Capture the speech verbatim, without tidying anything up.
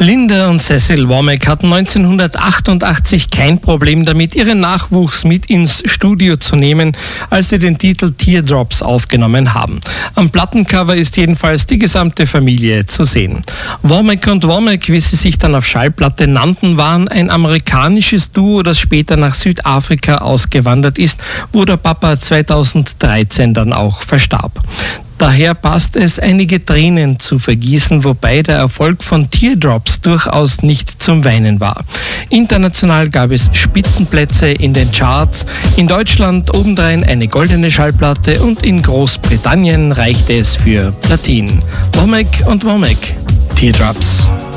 Linda und Cecil Womack hatten neunzehnhundertachtundachtzig kein Problem damit, ihren Nachwuchs mit ins Studio zu nehmen, als sie den Titel Teardrops aufgenommen haben. Am Plattencover ist jedenfalls die gesamte Familie zu sehen. Womack und Womack, wie sie sich dann auf Schallplatte nannten, waren ein amerikanisches Duo, das später nach Südafrika ausgewandert ist, wo der Papa zweitausenddreizehn dann auch verstarb. Daher passt es, einige Tränen zu vergießen, wobei der Erfolg von Teardrops durchaus nicht zum Weinen war. International gab es Spitzenplätze in den Charts, in Deutschland obendrein eine goldene Schallplatte und in Großbritannien reichte es für Platin. Womack und Womack, Teardrops.